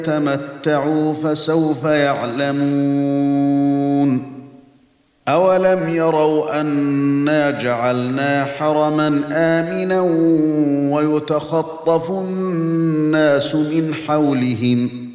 تمتعوا فسوف يعلمون أولم يروا أنا جعلنا حرما آمنا ويتخطف الناس من حولهم